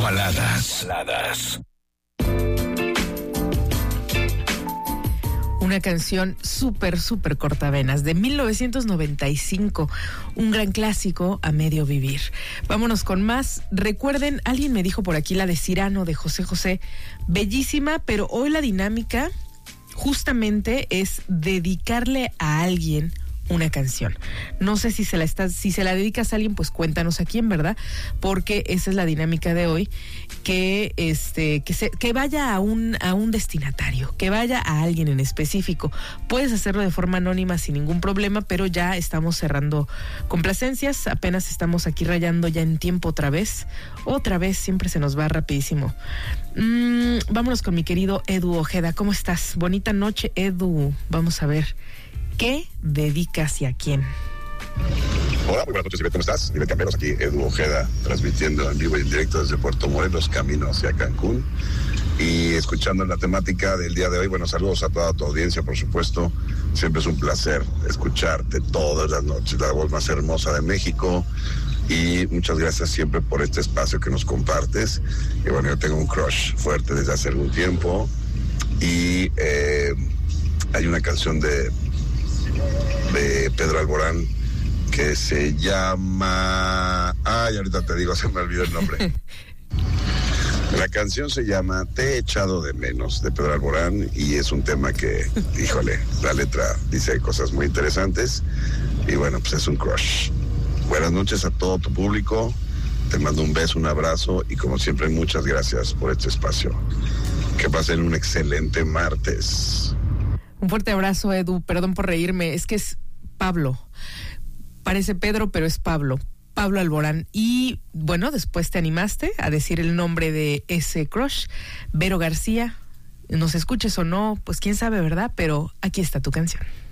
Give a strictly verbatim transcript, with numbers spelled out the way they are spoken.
Baladas. Baladas. Una canción súper, súper cortavenas de mil novecientos noventa y cinco, un gran clásico a medio vivir. Vámonos con más. Recuerden, alguien me dijo por aquí la de Cyrano de José José, bellísima, pero hoy la dinámica justamente es dedicarle a alguien una canción. No sé si se la estás, si se la dedicas a alguien, pues cuéntanos a quién, ¿verdad? Porque esa es la dinámica de hoy, que este, que se, que vaya a un, a un destinatario, que vaya a alguien en específico. Puedes hacerlo de forma anónima sin ningún problema, pero ya estamos cerrando complacencias, apenas estamos aquí rayando ya en tiempo otra vez. Otra vez, siempre se nos va rapidísimo. Mm, vámonos con mi querido Edu Ojeda. ¿Cómo estás? Bonita noche, Edu. Vamos a ver. ¿Qué dedicas y a quién? Hola, muy buenas noches, Ivette, ¿cómo estás? Ivette Camberos, aquí Edu Ojeda, transmitiendo en vivo y en directo desde Puerto Morelos, camino hacia Cancún. Y escuchando la temática del día de hoy, bueno, saludos a toda tu audiencia, por supuesto. Siempre es un placer escucharte todas las noches, la voz más hermosa de México. Y muchas gracias siempre por este espacio que nos compartes. Y bueno, yo tengo un crush fuerte desde hace algún tiempo. Y eh, hay una canción de... de Pedro Alborán que se llama, ay, ahorita te digo, se me olvidó el nombre. La canción se llama Te he echado de menos, de Pedro Alborán, y es un tema que, híjole, la letra dice cosas muy interesantes y bueno, pues es un crush. Buenas noches a todo tu público, te mando un beso, un abrazo y como siempre muchas gracias por este espacio. Que pasen un excelente martes. Un fuerte abrazo, Edu. Perdón por reírme. Es que es Pablo. Parece Pedro, pero es Pablo. Pablo Alborán. Y bueno, después te animaste a decir el nombre de ese crush. Vero García. Nos escuches o no, pues quién sabe, ¿verdad? Pero aquí está tu canción.